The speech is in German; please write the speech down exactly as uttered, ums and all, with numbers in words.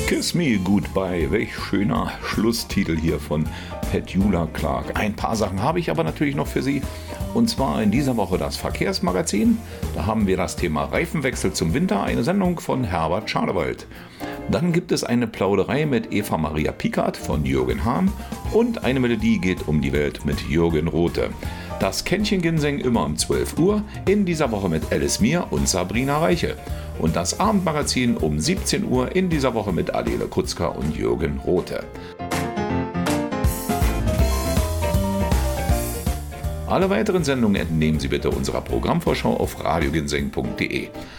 Kiss Me Goodbye, welch schöner Schlusstitel hier von Petula Clark. Ein paar Sachen habe ich aber natürlich noch für Sie. Und zwar in dieser Woche das Verkehrsmagazin. Da haben wir das Thema Reifenwechsel zum Winter, eine Sendung von Herbert Schadewald. Dann gibt es eine Plauderei mit Eva Maria Pickard von Jürgen Hahn und eine Melodie geht um die Welt mit Jürgen Rothe. Das Kännchen Ginseng immer um zwölf Uhr, in dieser Woche mit Alice Mier und Sabrina Reiche. Und das Abendmagazin um siebzehn Uhr, in dieser Woche mit Adele Kutzka und Jürgen Rothe. Alle weiteren Sendungen entnehmen Sie bitte unserer Programmvorschau auf radioginseng punkt de.